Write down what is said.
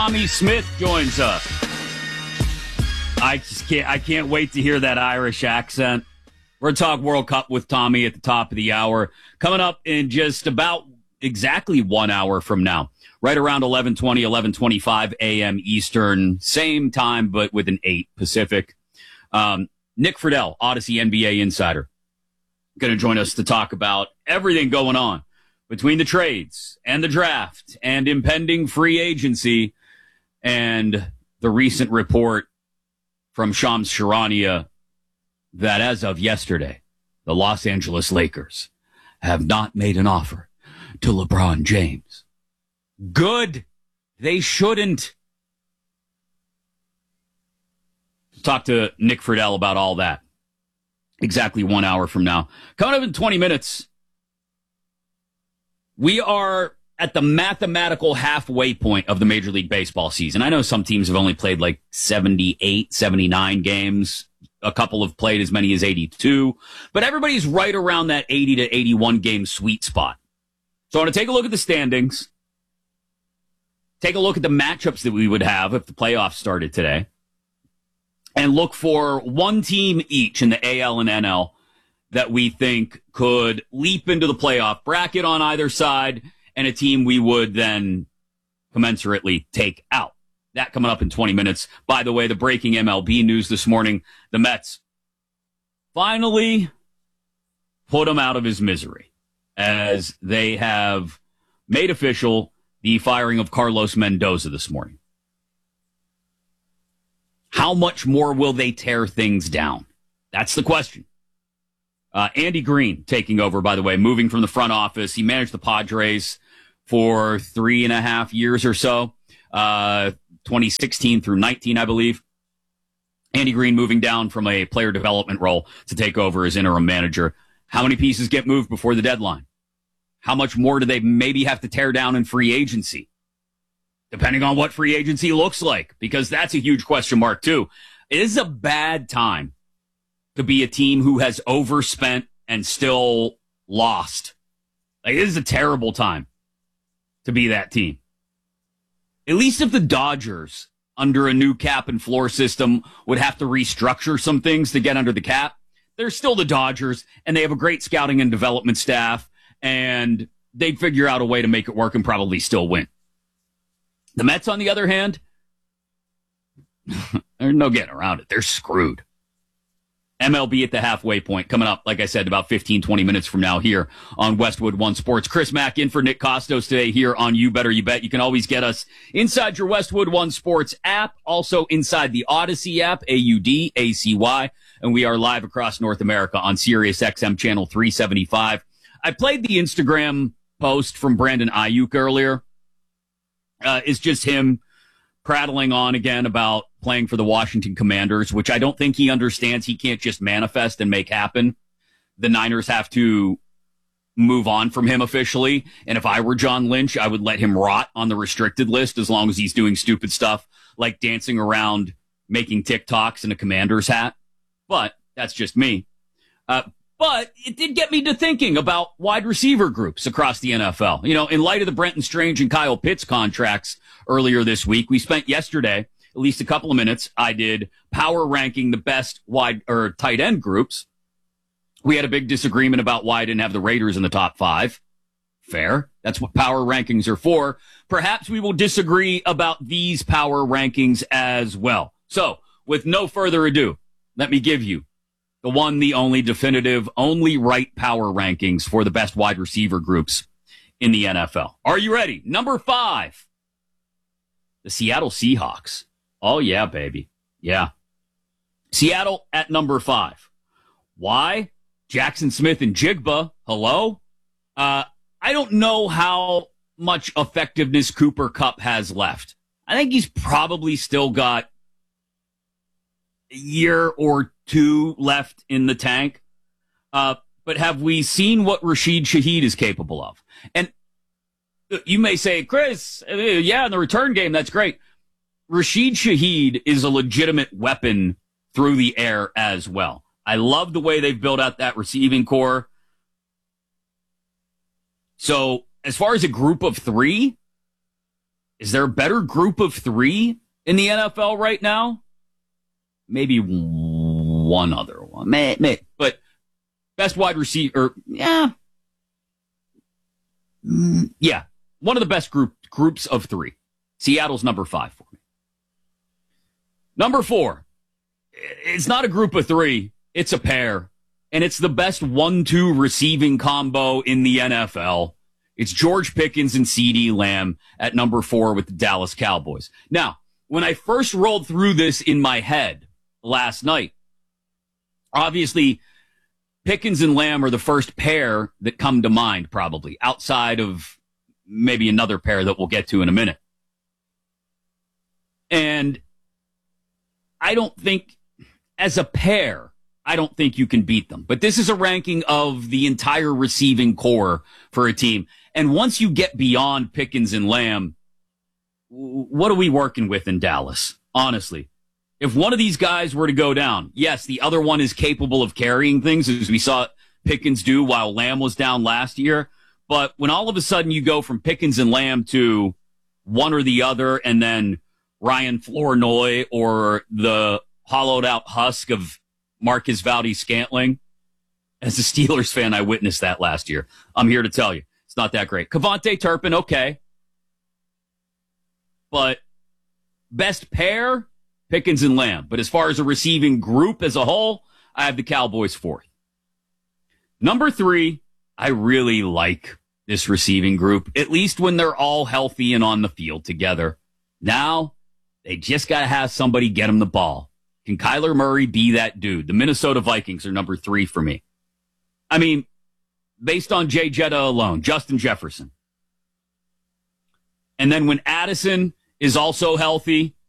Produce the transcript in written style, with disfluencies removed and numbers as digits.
Tommy Smith joins us. I can't wait to hear that Irish accent. We're going to talk World Cup with Tommy at the top of the hour. Coming up in just about exactly 1 hour from now, right around 11:20, 11:25 a.m. Eastern, same time, but with an 8 Pacific. Nick Friedel, Odyssey NBA insider, going to join us to talk about everything going on between the trades and the draft and impending free agency and the recent report from Shams Charania that as of yesterday, the Los Angeles Lakers have not made an offer to LeBron James. Good. They shouldn't. Talk to Nick Friedel about all that. Exactly 1 hour from now. Coming up in 20 minutes, we are at the mathematical halfway point of the Major League Baseball season. I know some teams have only played like 78, 79 games. A couple have played as many as 82. But everybody's right around that 80 to 81 game sweet spot. So I want to take a look at the standings. Take a look at the matchups that we would have if the playoffs started today. And look for one team each in the AL and NL that we think could leap into the playoff bracket on either side, and a team we would then commensurately take out. That coming up in 20 minutes. By the way, the breaking MLB news this morning, the Mets finally put him out of his misery as they have made official the firing of Carlos Mendoza this morning. How much more will they tear things down? That's the question. Andy Green taking over, by the way, moving from the front office. He managed the Padres for 3.5 years or so, 2016 through 19, I believe. Andy Green moving down from a player development role to take over as interim manager. How many pieces get moved before the deadline? How much more do they maybe have to tear down in free agency? Depending on what free agency looks like, because that's a huge question mark, too. It is a bad time to be a team who has overspent and still lost. Like, it is a terrible time to be that team. At least if the Dodgers, under a new cap and floor system, would have to restructure some things to get under the cap, they're still the Dodgers, and they have a great scouting and development staff, and they'd figure out a way to make it work and probably still win. The Mets, on the other hand, there's no getting around it. They're screwed. MLB at the halfway point coming up, like I said, about 15, 20 minutes from now here on Westwood One Sports. Chris Mack in for Nick Costos today here on You Better You Bet. You can always get us inside your Westwood One Sports app, also inside the Odyssey app, AUDACY, and we are live across North America on Sirius XM channel 375. I played the Instagram post from Brandon Ayuk earlier. It's just him prattling on again about playing for the Washington Commanders, which I don't think he understands. He can't just manifest and make happen. The Niners have to move on from him officially. And if I were John Lynch, I would let him rot on the restricted list as long as he's doing stupid stuff like dancing around, making TikToks in a Commanders hat. But that's just me. But it did get me to thinking about wide receiver groups across the NFL. You know, in light of the Brenton Strange and Kyle Pitts contracts earlier this week, we spent yesterday at least a couple of minutes. I did power ranking the best wide or tight end groups. We had a big disagreement about why I didn't have the Raiders in the top 5. Fair. That's what power rankings are for. Perhaps we will disagree about these power rankings as well. So, with no further ado, let me give you the one, the only definitive, only right power rankings for the best wide receiver groups in the NFL. Are you ready? Number 5, the Seattle Seahawks. Oh, yeah, baby. Yeah. Seattle at number 5. Why? Jackson Smith and Jigba. Hello? I don't know how much effectiveness Cooper Kupp has left. I think he's probably still got a year or 2 left in the tank. But have we seen what Rashid Shaheed is capable of? And you may say, Chris, yeah, in the return game, that's great. Rashid Shaheed is a legitimate weapon through the air as well. I love the way they've built out that receiving core. So as far as a group of 3, Is there a better group of three in the NFL right now? Maybe one other one. But best wide receiver, yeah. Yeah. One of the best groups of three. Seattle's number 5 for me. Number 4. It's not a group of three. It's a pair. And it's the best 1-2 receiving combo in the NFL. It's George Pickens and CeeDee Lamb at number 4 with the Dallas Cowboys. Now, when I first rolled through this in my head last night, obviously Pickens and Lamb are the first pair that come to mind, probably, outside of maybe another pair that we'll get to in a minute. And I don't think, as a pair, I don't think you can beat them. But this is a ranking of the entire receiving core for a team. And once you get beyond Pickens and Lamb, what are we working with in Dallas? Honestly, if one of these guys were to go down, yes, the other one is capable of carrying things, as we saw Pickens do while Lamb was down last year. But when all of a sudden you go from Pickens and Lamb to one or the other, and then Ryan Flournoy or the hollowed out husk of Marcus Valdes-Scantling, as a Steelers fan, I witnessed that last year. I'm here to tell you, it's not that great. Kevontae Turpin, okay. But best pair, Pickens and Lamb. But as far as a receiving group as a whole, I have the Cowboys 4th. Number 3, I really like this receiving group, at least when they're all healthy and on the field together. Now, they just got to have somebody get them the ball. Can Kyler Murray be that dude? The Minnesota Vikings are number 3 for me. I mean, based on Jay Jetta alone, Justin Jefferson. And then when Addison is also healthy,